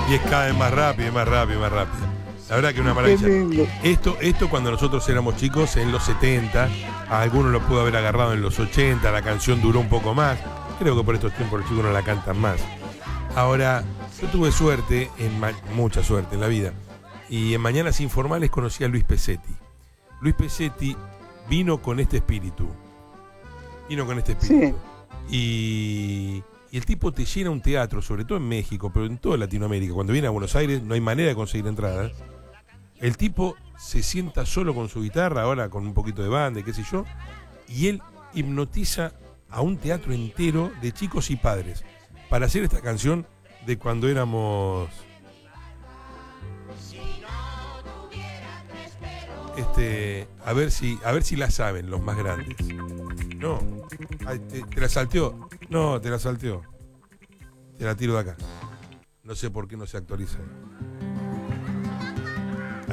Y es cada vez más rápido, más rápido, más rápido. La verdad que es una Qué maravilla. lindo. Esto cuando nosotros éramos chicos, en los 70, a algunos lo pudo haber agarrado en los 80, la canción duró un poco más. Creo que por estos tiempos los chicos no la cantan más. Ahora, yo tuve suerte, mucha suerte en la vida, y en Mañanas Informales conocí a Luis Pesetti. Luis Pesetti vino con este espíritu. Sí. Y el tipo te llena un teatro, sobre todo en México, pero en toda Latinoamérica. Cuando viene a Buenos Aires no hay manera de conseguir entradas. El tipo se sienta solo con su guitarra, ahora con un poquito de banda, qué sé yo, y él hipnotiza a un teatro entero de chicos y padres para hacer esta canción de cuando éramos... a ver si la saben los más grandes. No, ay, te la salteó. No, te la salteó. Te la tiro de acá. No sé por qué no se actualiza.